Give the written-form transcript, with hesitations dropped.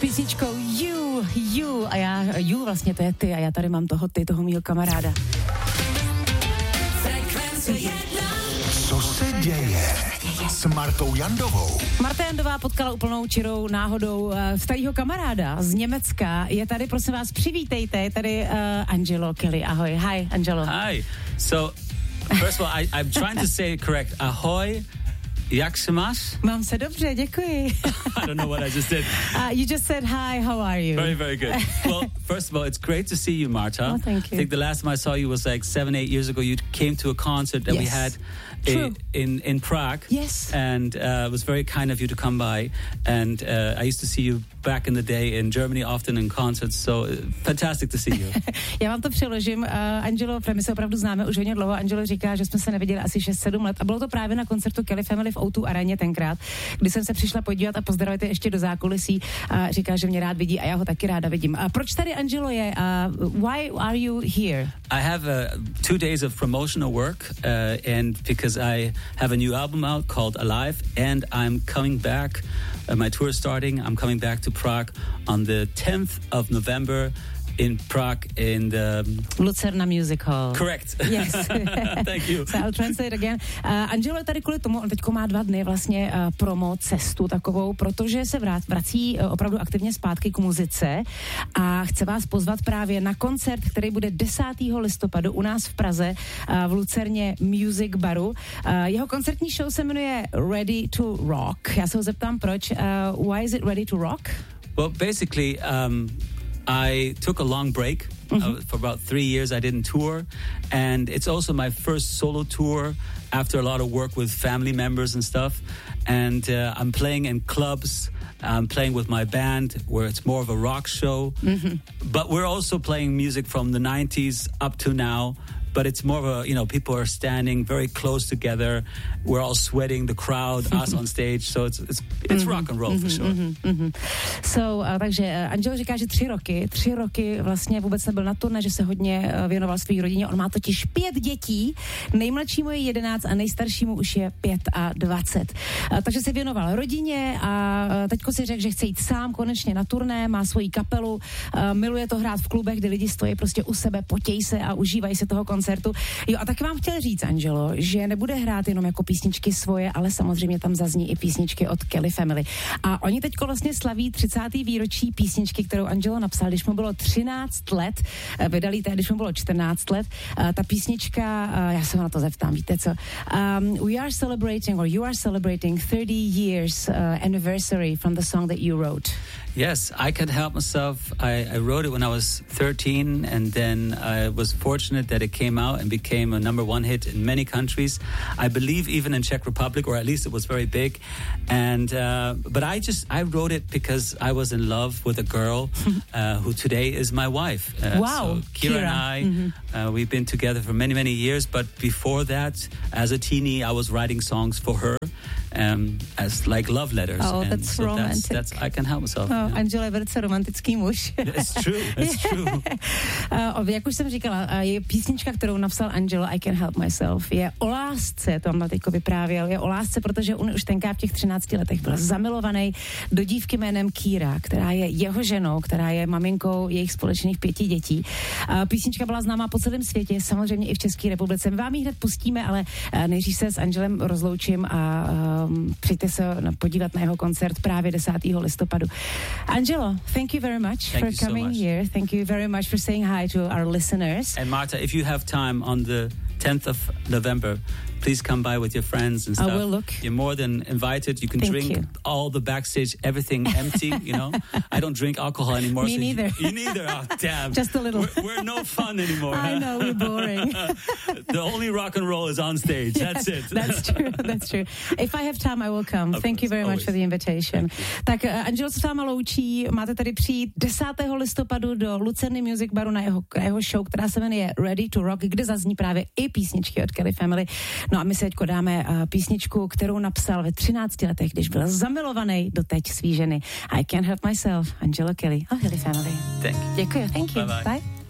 písničkou You a já, You vlastně to je ty a já tady mám toho mýho kamaráda. Co se děje s Martou Jandovou? Marta Jandová potkala úplnou čirou náhodou starýho kamaráda z Německa. Je tady, prosím vás, přivítejte, je tady Angelo Kelly. Ahoj, hi Angelo. Hi. So, first of all, I'm trying to say it correct. Ahoy. Jak se máš? Mám se dobře, děkuji. I don't know what I just did. You just said hi, how are you? Very, very good. Well, first of all, it's great to see you, Marta. Oh, thank you. I think the last time I saw you was like 7-8 years ago. You came to a concert that we had in Prague. Yes. And it was very kind of you to come by. And I used to see you back in the day in Germany, often in concerts. So fantastic to see you. Já vám to přeložím. Angelo, my se opravdu známe už hodně dlouho. Angelo říká, že jsme se neviděli asi 6-7 let a bylo to právě na koncertu Kelly Family v O2 aréně tenkrát, kdy jsem se přišla podívat a pozdravit je ještě do zákulisí a říká, že mě rád vidí a já ho taky ráda vidím. A proč tady Angelo je? Why are you here? I have 2 days of promotional work and because I have a new album out called Alive and I'm coming back. My tour is starting. I'm coming back to Prague on the 10th of November in Prague in the Lucerna Music Hall. Correct. Yes. Thank you. So I'll translate again. Angelo je tady kvůli tomu, on teďko má 2 dny vlastně promo cestu takovou, protože se vrací opravdu aktivně zpátky k muzice a chce vás pozvat právě na koncert, který bude 10. listopadu u nás v Praze v Lucerně Music Baru. Jeho koncertní show se jmenuje Ready to Rock. Já se ho zeptám proč. Why is it Ready to Rock? Well, basically, I took a long break. For about 3 years I didn't tour, and it's also my first solo tour after a lot of work with family members and stuff, and I'm playing in clubs, I'm playing with my band where it's more of a rock show, but we're also playing music from the 90s up to now. But it's more of a, people are standing very close together. We're all sweating, the crowd, us on stage. So it's rock and roll for sure. So, takže Angelo říká, že 3 roky vlastně vůbec nebyl na turné, že se hodně věnoval své rodině. On má totiž 5 dětí, nejmladšímu je 11 a nejstaršímu už je 25. Takže se věnoval rodině a teďko si řekl, že chce jít sám konečně na turné, má svoji kapelu, miluje to hrát v klubech, kde lidi stojí prostě u sebe, potějí se a užívají si toho koncertu. Jo, a taky vám chtěl říct, Angelo, že nebude hrát jenom jako písničky svoje, ale samozřejmě tam zazní i písničky od Kelly Family. A oni teďko vlastně slaví 30. výročí písničky, kterou Angelo napsal, když mu bylo 13 let, vydali když mu bylo 14 let. Ta písnička, já se na to zeptám, víte co? We are celebrating, or you are celebrating 30 years anniversary from the song that you wrote. Yes, I Can't Help Myself. I wrote it when I was 13, and then I was fortunate that it came out and became a #1 hit in many countries. I believe even in Czech Republic, or at least it was very big. And but I wrote it because I was in love with a girl who today is my wife. Wow, so Kira and I, we've been together for many, many years. But before that, as a teenie, I was writing songs for her. As like love letters. Oh, and that's so romantic. That's I Can Help Myself. Oh, yeah. Angelo je velice romantický muž. It's true. Jak už jsem říkala, je písnička, kterou napsal Angelo, I Can Help Myself, je o lásce, to vám teďko vyprávěl, je o lásce, protože on už tenkrát v těch 13 letech byl zamilovaný do dívky jménem Kira, která je jeho ženou, která je maminkou jejich společných 5 dětí. Písnička byla známá po celém světě, samozřejmě i v České republice. My vám ji hned pustíme, ale nejdřív se s Angelem rozloučím a přijďte se podívat na jeho koncert právě 10. listopadu. Angelo, thank you very much for coming here. Thank you very much for saying hi to our listeners. And Marta, if you have time on the 10th of November, please come by with your friends and stuff. I will look. You're more than invited. You can drink all the backstage, everything empty, I don't drink alcohol anymore. Me neither. You neither? Oh, damn. Just a little. We're no fun anymore. I know, we're boring. The only rock and roll is on stage. That's it. That's true. If I have time, I will come. Thank you very much for the invitation. Tak Angelo se s váma loučí. Máte tady přijít 10. listopadu do Lucerny Music Baru na jeho show, která se jmenuje Ready to Rock, kde zazní právě i písničky od Kelly Family. No a my se teďko dáme písničku, kterou napsal ve 13 letech, když byl zamilovaný do teď svý ženy. I Can't Help Myself, Angelo Kelly a Kelly Family. Thank you. Děkuji, thank you. Bye. Bye.